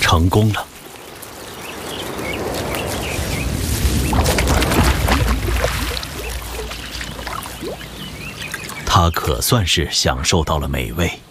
成功了。他可算是享受到了美味。